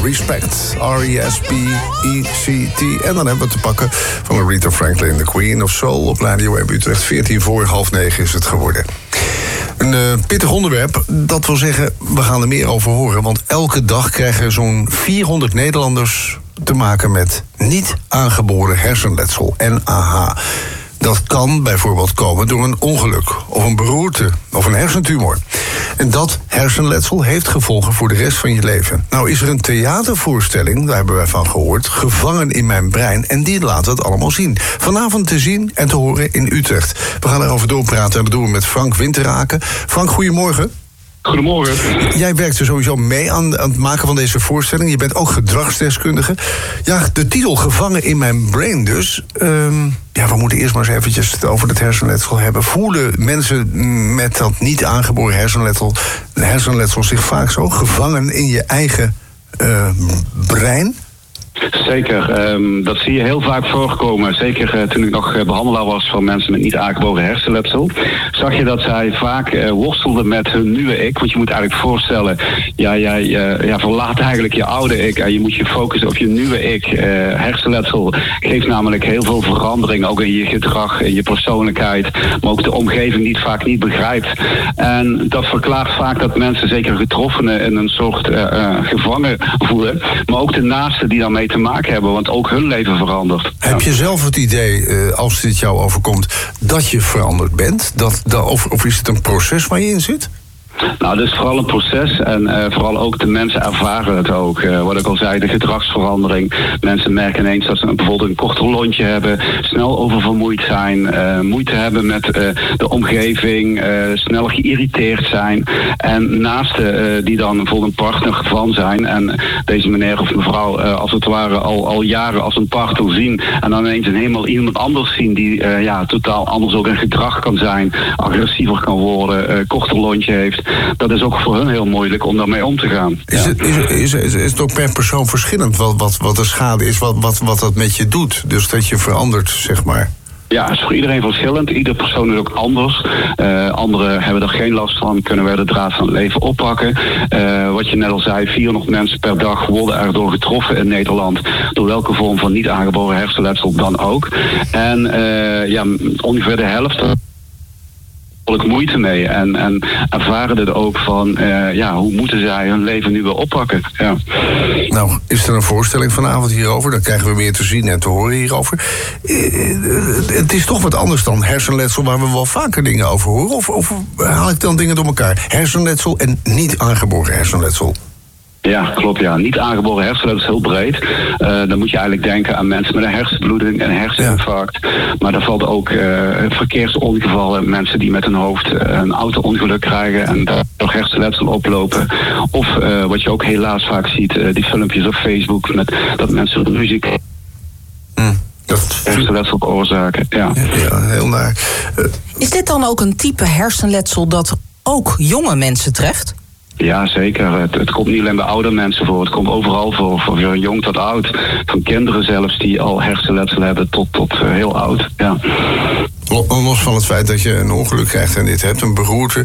Respect. R-E-S-P-E-C-T. En dan hebben we te pakken van Aretha Franklin, The Queen of Soul op Radio Utrecht. 14 voor 8:30 is het geworden. Een pittig onderwerp, dat wil zeggen, we gaan er meer over horen. Want elke dag krijgen zo'n 400 Nederlanders te maken met niet aangeboren hersenletsel, NAH. Dat kan bijvoorbeeld komen door een ongeluk of een beroerte of een hersentumor. En dat hersenletsel heeft gevolgen voor de rest van je leven. Nou is er een theatervoorstelling, daar hebben wij van gehoord, Gevangen in mijn brein. En die laat het allemaal zien. Vanavond te zien en te horen in Utrecht. We gaan erover doorpraten en dat doen we met Frank Winteraken. Frank, goedemorgen. Goedemorgen. Jij werkt er sowieso mee aan het maken van deze voorstelling. Je bent ook gedragsdeskundige. Ja, de titel Gevangen in mijn brain dus. We moeten eerst maar eens eventjes het over het hersenletsel hebben. Voelen mensen met dat niet aangeboren hersenletsel zich vaak zo gevangen in je eigen brein? Zeker, dat zie je heel vaak voorkomen. Zeker toen ik nog behandelaar was van mensen met niet aangeboren hersenletsel, zag je dat zij vaak worstelden met hun nieuwe ik. Want je moet eigenlijk voorstellen, jij verlaat eigenlijk je oude ik en je moet je focussen op je nieuwe ik. Hersenletsel geeft namelijk heel veel verandering, ook in je gedrag, in je persoonlijkheid, maar ook de omgeving vaak niet begrijpt. En dat verklaart vaak dat mensen, zeker getroffenen, in een soort gevangen voelen. Maar ook de naasten die daarmee te maken hebben, want ook hun leven verandert. Heb je zelf het idee, als dit jou overkomt, dat je veranderd bent? Of is het een proces waar je in zit? Nou, het is vooral een proces en vooral ook de mensen ervaren het ook. Wat ik al zei, de gedragsverandering. Mensen merken ineens dat ze bijvoorbeeld een korter lontje hebben, snel oververmoeid zijn, moeite hebben met de omgeving, snel geïrriteerd zijn. En naasten die dan bijvoorbeeld een partner van zijn en deze meneer of mevrouw als het ware al jaren als een partner zien en dan ineens helemaal iemand anders zien die totaal anders ook in gedrag kan zijn, agressiever kan worden, korter lontje heeft. Dat is ook voor hun heel moeilijk om daarmee om te gaan. Is het ook per persoon verschillend wat de schade is, wat dat met je doet? Dus dat je verandert, zeg maar. Ja, het is voor iedereen verschillend. Iedere persoon is ook anders. Anderen hebben er geen last van, kunnen we de draad van het leven oppakken. Wat je net al zei, 400 mensen per dag worden erdoor getroffen in Nederland. Door welke vorm van niet aangeboren hersenletsel dan ook. En ongeveer de helft moeite mee en ervaren dit ook van hoe moeten zij hun leven nu weer oppakken. Ja. Nou, is er een voorstelling vanavond hierover? Dan krijgen we meer te zien en te horen hierover. Het is toch wat anders dan hersenletsel waar we wel vaker dingen over horen? Of haal ik dan dingen door elkaar? Hersenletsel en niet aangeboren hersenletsel. Ja, klopt, ja. Niet aangeboren hersenletsel is heel breed. Dan moet je eigenlijk denken aan mensen met een hersenbloeding en een herseninfarct. Ja. Maar daar valt ook verkeersongevallen, mensen die met hun hoofd een auto-ongeluk krijgen en door hersenletsel oplopen. Of wat je ook helaas vaak ziet, die filmpjes op Facebook met dat mensen ruzie hersenletsel veroorzaken. Ja, heel naar. Is dit dan ook een type hersenletsel dat ook jonge mensen treft? Ja, zeker. Het komt niet alleen bij oude mensen voor. Het komt overal voor van jong tot oud. Van kinderen zelfs die al hersenletsel hebben tot heel oud. Ja. Los van het feit dat je een ongeluk krijgt en dit hebt, een beroerte.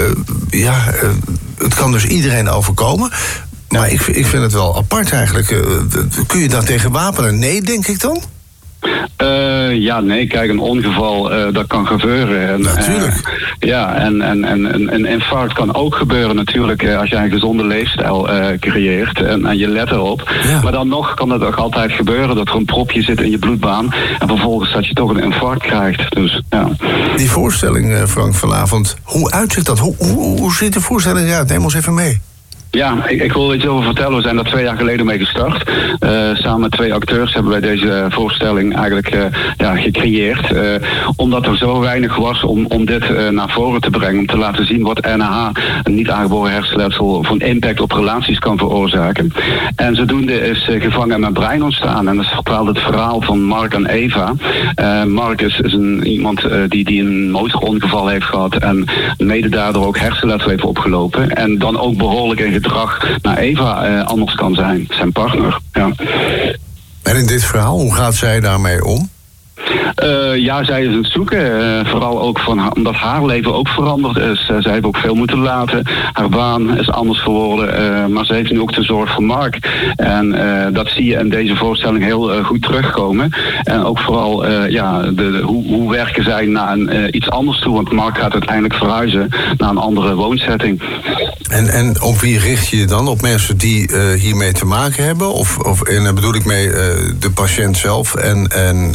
Het kan dus iedereen overkomen. Maar ik vind het wel apart eigenlijk. Kun je daar tegen wapenen? Nee, denk ik dan? Kijk, een ongeval, dat kan gebeuren. En, natuurlijk. En een infarct kan ook gebeuren natuurlijk als jij een gezonde leefstijl creëert en je let erop. Ja. Maar dan nog kan het ook altijd gebeuren dat er een propje zit in je bloedbaan en vervolgens dat je toch een infarct krijgt. Dus, ja. Die voorstelling, Frank, vanavond, hoe uitziet dat? Hoe ziet de voorstelling eruit? Neem ons even mee. Ja, ik wil er iets over vertellen. We zijn daar 2 jaar geleden mee gestart. Samen met 2 acteurs hebben wij deze voorstelling eigenlijk gecreëerd. Omdat er zo weinig was om dit naar voren te brengen. Om te laten zien wat NAH, een niet aangeboren hersenletsel, voor een impact op relaties kan veroorzaken. En zodoende is Gevangen in mijn brein ontstaan. En dat vertelt het verhaal van Mark en Eva. Mark is iemand die een motorongeval heeft gehad. En mede daardoor ook hersenletsel heeft opgelopen. En dan ook behoorlijk in gedrag naar Eva anders kan zijn partner. Ja. En in dit verhaal, hoe gaat zij daarmee om? Ja, zij is aan het zoeken. Vooral ook omdat haar leven ook veranderd is. Zij heeft ook veel moeten laten. Haar baan is anders geworden. Maar ze heeft nu ook de zorg voor Mark. En dat zie je in deze voorstelling heel goed terugkomen. En ook vooral hoe werken zij naar iets anders toe. Want Mark gaat uiteindelijk verhuizen naar een andere woonzetting. En op wie richt je je dan? Op mensen die hiermee te maken hebben? En daar bedoel ik mee de patiënt zelf en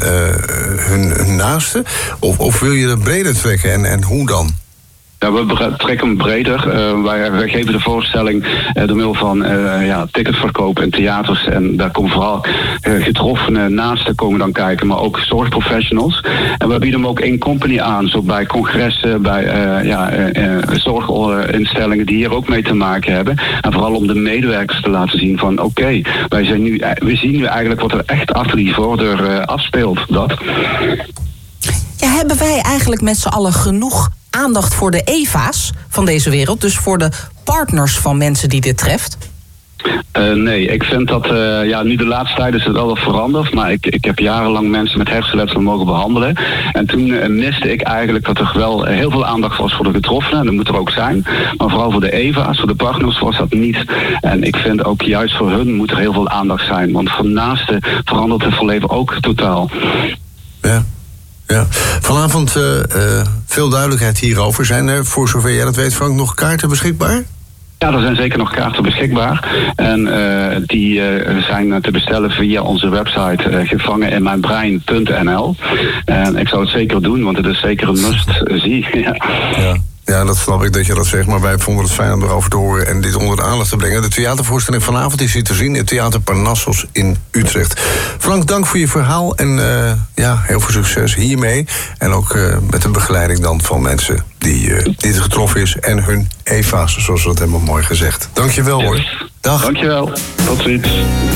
hun naasten? Of wil je dat breder trekken en hoe dan? Ja, we trekken hem breder. Wij geven de voorstelling door middel van ticketverkoop in theaters. En daar komen vooral getroffenen naasten komen dan kijken, maar ook zorgprofessionals. En we bieden hem ook in company aan, zo bij congressen, bij zorginstellingen die hier ook mee te maken hebben. En vooral om de medewerkers te laten zien van oké, we zien nu eigenlijk wat er echt achter die voordeur afspeelt. Dat. Ja, hebben wij eigenlijk met z'n allen genoeg aandacht voor de Eva's van deze wereld? Dus voor de partners van mensen die dit treft? Nee, ik vind dat nu de laatste tijd is het wel wat veranderd. Maar ik heb jarenlang mensen met hersenletsel mogen behandelen. En toen miste ik eigenlijk dat er wel heel veel aandacht was voor de getroffenen. En dat moet er ook zijn. Maar vooral voor de Eva's, voor de partners was dat niet. En ik vind ook juist voor hun moet er heel veel aandacht zijn. Want voor naasten verandert het leven ook totaal. Ja. Ja. Vanavond veel duidelijkheid hierover. Zijn er, voor zover jij dat weet, Frank, nog kaarten beschikbaar? Ja, er zijn zeker nog kaarten beschikbaar. En die zijn te bestellen via onze website gevangeninmijnbrein.nl. En ik zou het zeker doen, want het is zeker een must-see. Ja, dat snap ik dat je dat zegt, maar wij vonden het fijn om erover te horen en dit onder de aandacht te brengen. De theatervoorstelling vanavond is hier te zien in Theater Parnassos in Utrecht. Frank, dank voor je verhaal en heel veel succes hiermee. En ook met de begeleiding dan van mensen die dit getroffen is en hun Eva's, zoals we dat hebben mooi gezegd. Dank je wel hoor. Dag. Dank je wel. Tot ziens.